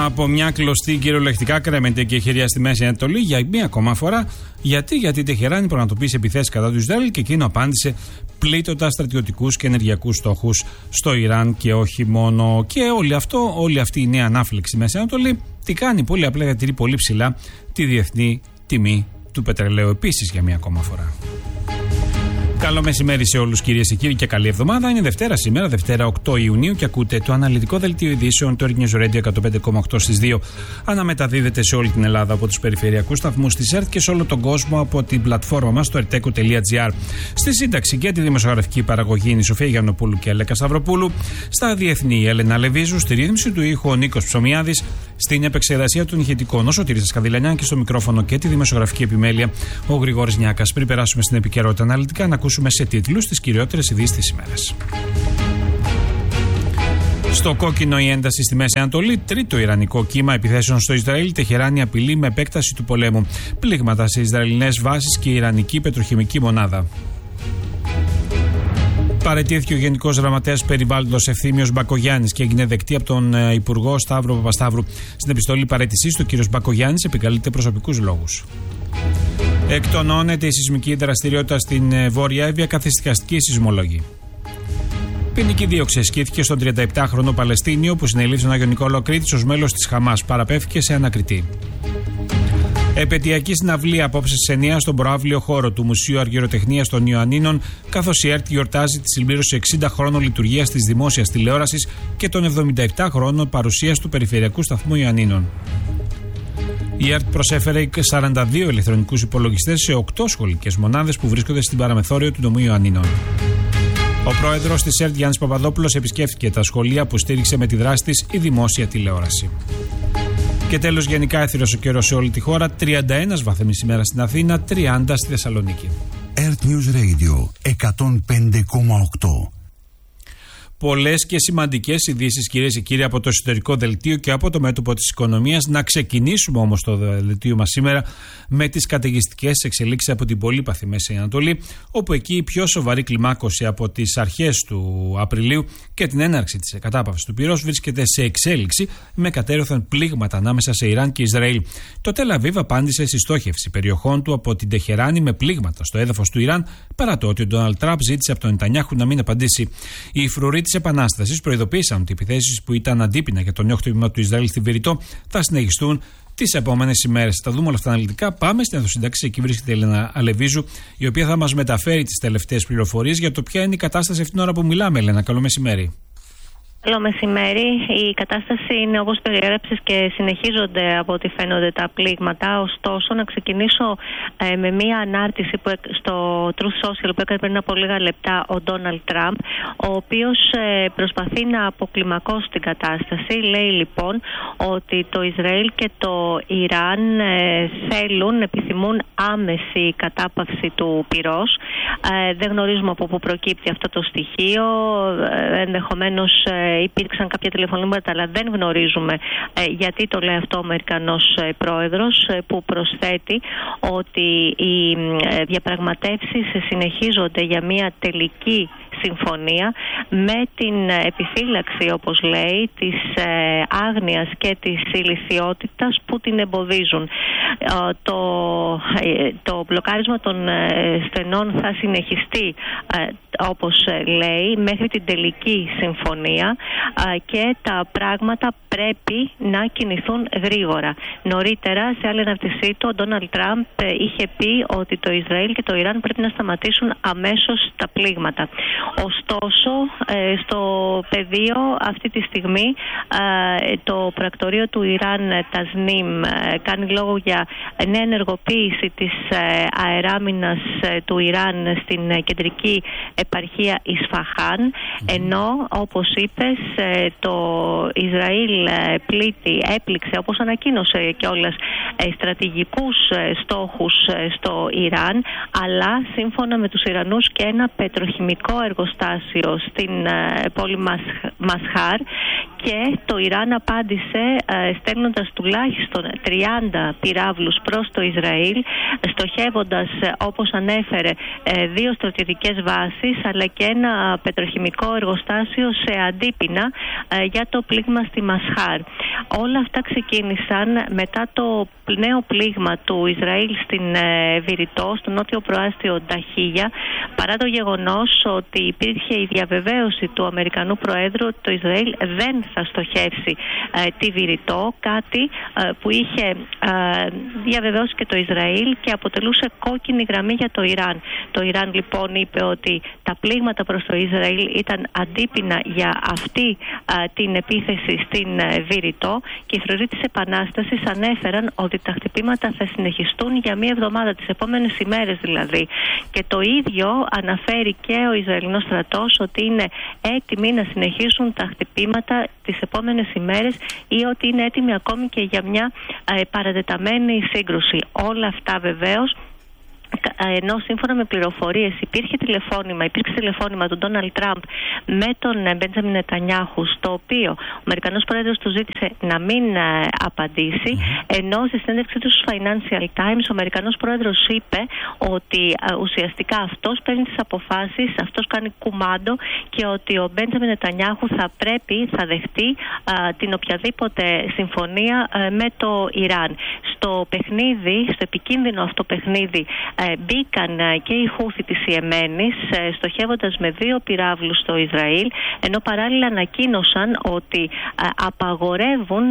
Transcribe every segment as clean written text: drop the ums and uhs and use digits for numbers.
Από μια κλωστή κυριολεκτικά κρέμεται και χεριά στη Μέση Ανατολή για μία ακόμα φορά. Γιατί η Τεχεράνη πραγματοποίησε επιθέσεις κατά του Ισραήλ και εκείνο απάντησε πλήττοντας στρατιωτικούς και ενεργειακούς στόχους στο Ιράν και όχι μόνο. Και όλη αυτή η νέα ανάφλεξη στη Μέση Ανατολή τι κάνει? Πολύ απλά γιατί τηρεί πολύ ψηλά τη διεθνή τιμή του πετρελαίου επίσης για μία ακόμα φορά. Καλό μεσημέρι σε όλους κυρίες και κύριοι και καλή εβδομάδα. Είναι Δευτέρα σήμερα, Δευτέρα 8 Ιουνίου και ακούτε το αναλυτικό δελτίο ειδήσεων του News Radio 105,8 στις 2. Αναμεταδίδεται σε όλη την Ελλάδα από τους περιφερειακούς σταθμούς της ΕΡΤ και σε όλο τον κόσμο από την πλατφόρμα μας στο erteco.gr. Στη σύνταξη και τη δημοσιογραφική παραγωγή είναι η Σοφία Γιαννοπούλου και Αλέκα Σταυροπούλου. Στα διεθνή η Έλενα Λεβίζου, στη ρύθμιση του ήχου ο Νίκος Ψωμιάδης, στην επεξεργασία των ηχητικών ο Σωτήρης Καδηλανιάν και στο μικρόφωνο και τη δημοσιογραφική επιμέλεια ο Γρηγόρης Νιάκας. Πριν περάσουμε στην επικαιρότητα αναλυτικά, να ακούσουμε σε τίτλους τις κυριότερες ειδήσεις της ημέρας. Στο κόκκινο η ένταση στη Μέση Ανατολή, τρίτο ιρανικό κύμα επιθέσεων στο Ισραήλ, Τεχεράνη απειλεί με επέκταση του πολέμου. Πλήγματα σε Ισραηλινές βάσεις και ιρανική πετροχημική μονάδα. Παραιτήθηκε ο Γενικός Γραμματέας Περιβάλλοντος Ευθύμιος Μπακογιάννης και έγινε δεκτή από τον Υπουργό Σταύρο Παπασταύρου. Στην επιστολή παραιτησής του, ο κ. Μπακογιάννης επικαλείται προσωπικούς λόγους. Εκτονώνεται η σεισμική δραστηριότητα στην Βόρεια Εύβοια, καθησυχαστική σεισμολόγη. Ποινική δίωξη ασκήθηκε στον 37χρονο Παλαιστίνιο που συνελήφθη στον Άγιο Νικόλαο Κρήτης ως μέλος της Χαμάς. Παραπέφθηκε σε ανακριτή. Επαιτειακή συναυλία απόψε στις 9 στον προαύλιο χώρο του Μουσείου Αργυροτεχνίας των Ιωαννίνων, καθώς η ΕΡΤ γιορτάζει τη συμπλήρωση 60 χρόνων λειτουργίας της δημόσιας τηλεόρασης και των 77 χρόνων παρουσίας του Περιφερειακού Σταθμού Ιωαννίνων. Η ΕΡΤ προσέφερε 42 ηλεκτρονικούς υπολογιστές σε 8 σχολικές μονάδες που βρίσκονται στην παραμεθόριο του νομού Ιωαννίνων. Ο πρόεδρος της ΕΡΤ Γιάννης Παπαδόπουλος επισκέφθηκε τα σχολεία που στήριξε με τη δράση της η δημόσια τηλεόραση. Και τέλος, γενικά έθυρος ο καιρός σε όλη τη χώρα. 31 βαθμοί σήμερα στην Αθήνα, 30 στη Θεσσαλονίκη. Earth News Radio 105,8. Πολλές και σημαντικές ειδήσεις, κυρίες και κύριοι, από το εσωτερικό δελτίο και από το μέτωπο της οικονομίας. Να ξεκινήσουμε όμως το δελτίο μας σήμερα με τις καταιγιστικές εξελίξεις από την πολύπαθη Μέση Ανατολή, όπου εκεί η πιο σοβαρή κλιμάκωση από τις αρχές του Απριλίου και την έναρξη της κατάπαυσης του πυρός βρίσκεται σε εξέλιξη, με κατέρωθεν πλήγματα ανάμεσα σε Ιράν και Ισραήλ. Το Τελ Αβίβ απάντησε στη στόχευση περιοχών του από την Τεχεράνη με πλήγματα στο έδαφος του Ιράν, παρά το ότι ο Ντόναλντ Τραμπ ζήτησε από τον Νετανιάχου να μην απαντήσει. Οι φρουροί της Επανάστασης προειδοποίησαν ότι οι επιθέσεις που ήταν αντίπεινα για το νέο χτύπημα του Ισραήλ στη Βηρητό θα συνεχιστούν τις επόμενες ημέρες. Θα δούμε όλα αυτά αναλυτικά. Πάμε στην ενδοσυντάξη. Εκεί βρίσκεται η Έλενα Αλεβίζου, η οποία θα μας μεταφέρει τις τελευταίες πληροφορίες για το ποια είναι η κατάσταση αυτήν την ώρα που μιλάμε. Έλενα, καλό μεσημέρι. Καλό μεσημέρι. Η κατάσταση είναι όπως περιέγραψες και συνεχίζονται από ό,τι φαίνονται τα πλήγματα. Ωστόσο, να ξεκινήσω με μία ανάρτηση στο Truth Social που έκανε πριν από λίγα λεπτά ο Ντόναλντ Τραμπ, ο οποίος προσπαθεί να αποκλιμακώσει την κατάσταση. Λέει λοιπόν ότι το Ισραήλ και το Ιράν επιθυμούν άμεση κατάπαυση του πυρός. Δεν γνωρίζουμε από πού προκύπτει αυτό το στοιχείο. Ενδεχομένως υπήρξαν κάποια τηλεφωνήματα, αλλά δεν γνωρίζουμε γιατί το λέει αυτό ο Αμερικανός πρόεδρος, που προσθέτει ότι οι διαπραγματεύσεις συνεχίζονται για μια τελική συμφωνία με την επιφύλαξη, όπως λέει, της άγνοιας και της ηλιθιότητας που την εμποδίζουν. Το μπλοκάρισμα των στενών θα συνεχιστεί, όπως λέει, μέχρι την τελική συμφωνία και τα πράγματα πρέπει να κινηθούν γρήγορα. Νωρίτερα, σε άλλη αναρτησή του, ο Ντόναλντ Τραμπ είχε πει ότι το Ισραήλ και το Ιράν πρέπει να σταματήσουν αμέσως τα πλήγματα. Ωστόσο, στο πεδίο αυτή τη στιγμή το πρακτορείο του Ιράν, Τασνίμ, κάνει λόγο για νέα ενεργοποίηση της αεράμινας του Ιράν στην κεντρική επαρχία Ισφαχάν, ενώ, όπως είπες, το Ισραήλ έπληξε, όπως ανακοίνωσε κιόλας, στρατηγικούς στόχους στο Ιράν, αλλά σύμφωνα με τους Ιρανούς και ένα πετροχημικό εργοστάσιο στην πόλη Μασχάρ, και το Ιράν απάντησε στέλνοντας τουλάχιστον 30 πυράβλους προς το Ισραήλ, στοχεύοντας, όπως ανέφερε, 2 στρατιωτικές βάσεις αλλά και ένα πετροχημικό εργοστάσιο σε αντίπεινα για το πλήγμα πλήγμα στη Μασχάρ. Όλα αυτά ξεκίνησαν μετά το νέο πλήγμα του Ισραήλ στην Βηρητό, στο νότιο προάστιο Νταχίγια, παρά το γεγονός ότι υπήρχε η διαβεβαίωση του Αμερικανού Προέδρου ότι το Ισραήλ δεν θα στοχεύσει τη Βηρητό, κάτι που είχε διαβεβαιώσει και το Ισραήλ και αποτελούσε κόκκινη γραμμή για το Ιράν. Το Ιράν λοιπόν είπε ότι τα πλήγματα προς το Ισραήλ ήταν αντίπεινα για αυτή την επίθεση στην Βηρητό και οι θροροί της Επανάστασης ανέφεραν ότι τα χτυπήματα θα συνεχιστούν για μία εβδομάδα, τις επόμενες ημέρες δηλαδή. Και το ίδιο αναφέρει και ο Ισραηλινός στρατός, ότι είναι έτοιμοι να συνεχίσουν τα χτυπήματα τις επόμενες ημέρες ή ότι είναι έτοιμοι ακόμη και για μια παρατεταμένη σύγκρουση. Όλα αυτά βεβαίως, ενώ σύμφωνα με πληροφορίες υπήρξε τηλεφώνημα του Ντόναλντ Τραμπ με τον Μπέντζαμιν Νετανιάχου, στο οποίο ο Αμερικανός Πρόεδρος του ζήτησε να μην απαντήσει, ενώ στη συνέντευξή του στους Financial Times ο Αμερικανός Πρόεδρος είπε ότι ουσιαστικά αυτός παίρνει τις αποφάσεις, αυτός κάνει κουμάντο και ότι ο Μπέντζαμιν Νετανιάχου θα δεχτεί την οποιαδήποτε συμφωνία με το Ιράν. Στο επικίνδυνο αυτό παιχνίδι μπήκαν και οι Χούθι της Ιεμένης, στοχεύοντας με 2 πυράβλους στο Ισραήλ, ενώ παράλληλα ανακοίνωσαν ότι απαγορεύουν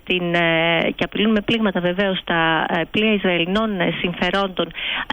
και απειλούν με πλήγματα βεβαίως τα πλοία Ισραηλινών συμφερόντων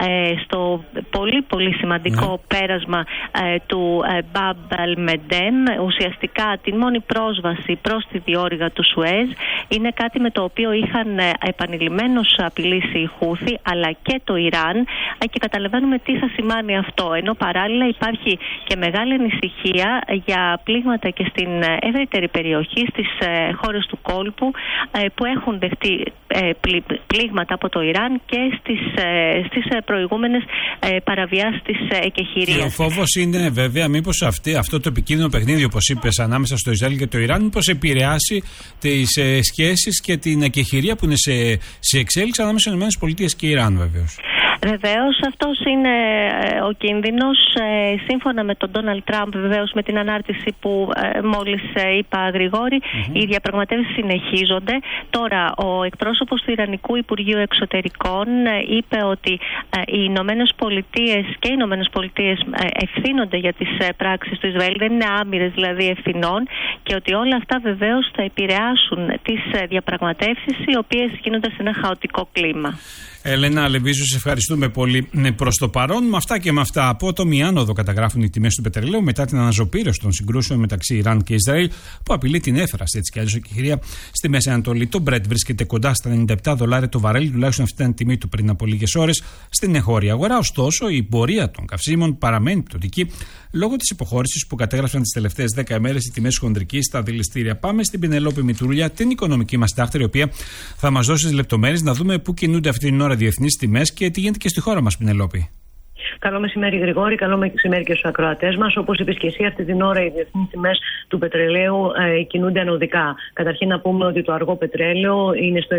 στο πολύ πολύ σημαντικό πέρασμα του Μπαμπ Αλ-Μεντέμ. Ουσιαστικά την μόνη πρόσβαση προς τη διόρυγα του Σουέζ είναι κάτι με το οποίο είχαν επανειλημμένως απειλήσει οι Χούθι αλλά και το Ιράν, και καταλαβαίνουμε τι θα σημαίνει αυτό. Ενώ παράλληλα υπάρχει και μεγάλη ανησυχία για πλήγματα και στην ευρύτερη περιοχή, στις χώρες του κόλπου που έχουν δεχτεί πλήγματα από το Ιράν και στις προηγούμενες παραβιάσεις της εκεχηρίας. Και ο φόβος είναι βέβαια μήπως αυτό το επικίνδυνο παιχνίδι, όπως είπες, ανάμεσα στο Ισραήλ και το Ιράν, μήπως επηρεάσει τις σχέσεις και την εκεχηρία που είναι σε εξέλιξη ανάμεσα στις ΗΠΑ και Ιράν βεβαίως. Βεβαίως, αυτός είναι ο κίνδυνος. Σύμφωνα με τον Ντόναλντ Τραμπ, βεβαίως με την ανάρτηση που μόλις είπα Γρηγόρη, οι διαπραγματεύσεις συνεχίζονται. Τώρα, ο εκπρόσωπος του Ιρανικού Υπουργείου Εξωτερικών είπε ότι οι Ηνωμένες Πολιτείες και οι Ηνωμένες Πολιτείες ευθύνονται για τις πράξεις του Ισραήλ, δεν είναι άμυρες δηλαδή ευθυνών, και ότι όλα αυτά βεβαίως θα επηρεάσουν τις διαπραγματεύσεις, οι οποίες γίνονται σε ένα χαοτικό κλίμα. Ελένα Λεβίζου, σε ευχαριστούμε πολύ. Προς το παρόν, με αυτά και με αυτά, απότομη άνοδο καταγράφουν οι τιμές του πετρελαίου μετά την αναζωπήρωση των συγκρούσεων μεταξύ Ιράν και Ισραήλ, που απειλεί την έφραση έτσι κι αλλιώς εκεχηρία στη Μέση Ανατολή. Το Brent βρίσκεται κοντά στα $97 το βαρέλι, τουλάχιστον αυτή ήταν η τιμή του πριν από λίγες ώρες στην εγχώρια αγορά. Ωστόσο, η πορεία των καυσίμων παραμένει πτωτική λόγω της υποχώρησης που κατέγραψαν τις τελευταίες 10 ημέρες οι τιμές χονδρικής στα δηληστήρια. Πάμε στην Πινελόπη Μητρούλια, την οικονομική μας τάχτερη, η οποία θα μας δώσει τις λεπτομέρειες να δούμε πού κινούνται αυτή την ώρα διεθνείς τιμές και τι γίνεται και στη χώρα μας, Πινελόπη. Καλό μεσημέρι, Γρηγόρη. Καλό μεσημέρι και στους ακροατές μας. Όπως είπες και εσύ, αυτή την ώρα οι διεθνείς τιμές του πετρελαίου κινούνται ανωδικά. Καταρχήν να πούμε ότι το αργό πετρέλαιο είναι στα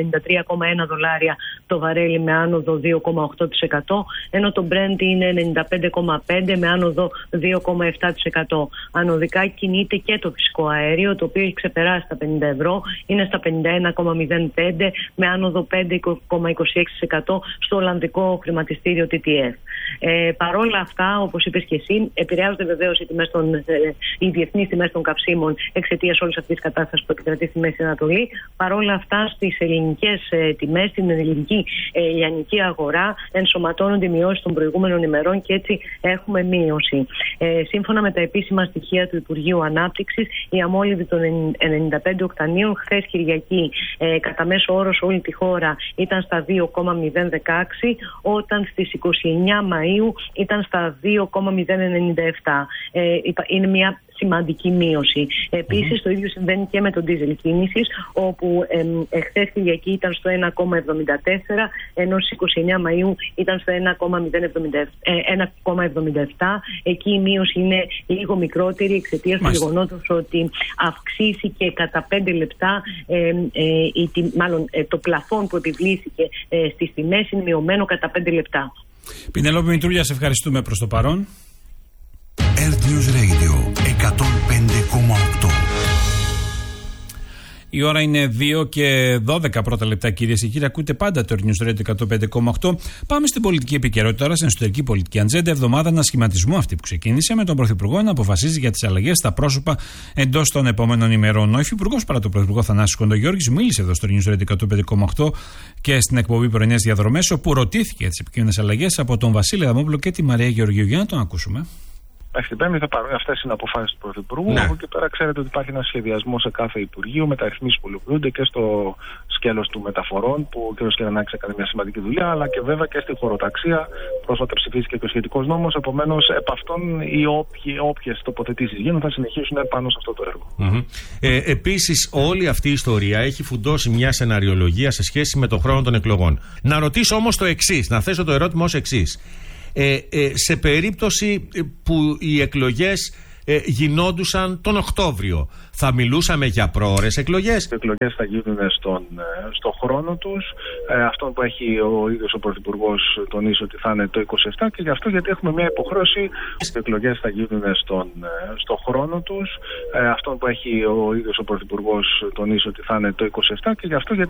$93,1 το βαρέλι με άνοδο 2,8%, ενώ το Brent είναι 95,5 με άνοδο 2,7%. Ανωδικά κινείται και το φυσικό αέριο, το οποίο έχει ξεπεράσει τα €50, είναι στα 51,05 με άνοδο 5,26% στο Ολλανδικό χρηματιστήριο TTF. Παρόλα αυτά, όπως είπες και εσύ, επηρεάζονται βεβαίως οι διεθνείς τιμές των καυσίμων εξαιτίας όλης αυτής της κατάστασης που επικρατεί στη Μέση Ανατολή. Παρόλα αυτά, στις ελληνικές τιμές, στην ελληνική λιανική αγορά, ενσωματώνονται οι μειώσεις των προηγούμενων ημερών και έτσι έχουμε μείωση. Σύμφωνα με τα επίσημα στοιχεία του Υπουργείου Ανάπτυξης, η αμόλυβη των 95 οκτανίων χθες Κυριακή κατά μέσο όρο σε όλη τη χώρα ήταν στα 2,016, όταν στις 29 Μαΐου ήταν στα 2,097. Είναι μια σημαντική μείωση. Επίσης, το ίδιο συμβαίνει και με τον ντίζελ κίνησης, όπου χθες Κυριακή ήταν στο 1,74, ενώ στις 29 Μαΐου ήταν στο 1,77. Εκεί η μείωση είναι λίγο μικρότερη εξαιτίας του γεγονότος ότι αυξήθηκε κατά 5 λεπτά, το πλαφόν που επιβλήθηκε στις τιμές είναι μειωμένο κατά 5 λεπτά. Πινελόπη Μητρούλια, σε ευχαριστούμε προς το παρόν. Earth News Radio 105,8. Η ώρα είναι 2 και 12 πρώτα λεπτά, κυρίες και κύριοι. Ακούτε πάντα το News Radio 105,8. Πάμε στην πολιτική επικαιρότητα τώρα, στην εσωτερική πολιτική ατζέντα. Εβδομάδα ανασχηματισμού αυτή που ξεκίνησε με τον Πρωθυπουργό να αποφασίζει για τις αλλαγές στα πρόσωπα εντός των επόμενων ημερών. Ο Υφυπουργός παρά τον Πρωθυπουργό Θανάσης Κοντογιώργης μίλησε εδώ στο News Radio 105,8 και στην εκπομπή Πρωινές Διαδρομές, όπου ρωτήθηκε για τις επικείμενες αλλαγές από τον Βασίλη Αδαμόπουλο και τη Μαρία Γεωργίου. Για να τον ακούσουμε. Την Πέμπτη θα πάρουν. Αυτές είναι αποφάσεις του Πρωθυπουργού. Από εκεί πέρα ξέρετε ότι υπάρχει ένα σχεδιασμό σε κάθε Υπουργείο, μεταρρυθμίσεις που ολοκληρούνται και στο σκέλος του μεταφορών, που ο κ. Κερανάκης έκανε μια σημαντική δουλειά, αλλά και βέβαια και στη χωροταξία. Πρόσφατα ψηφίστηκε και ο σχετικός νόμος. Επομένως, επ' αυτών οι όποιες τοποθετήσεις γίνουν θα συνεχίσουν πάνω σε αυτό το έργο. Επίσης, όλη αυτή η ιστορία έχει φουντώσει μια σεναριολογία σε σχέση με τον χρόνο των εκλογών. Να ρωτήσω όμως το εξής, να θέσω το ερώτημα ως εξής. Σε περίπτωση που οι εκλογές γινόντουσαν τον Οκτώβριο, θα μιλούσαμε για πρόωρες εκλογές? Οι εκλογές θα γίνουν στον χρόνο τους. Αυτό που έχει ο ίδιος ο Πρωθυπουργός τονίσει ότι θα είναι το 27, και γι' αυτό γιατί έχουμε μια υποχρέωση. Οι εκλογές θα γίνουν στον χρόνο τους. Αυτό που έχει ο ίδιος ο Πρωθυπουργός τονίσει ότι θα είναι το 27, και γι' αυτό γιατί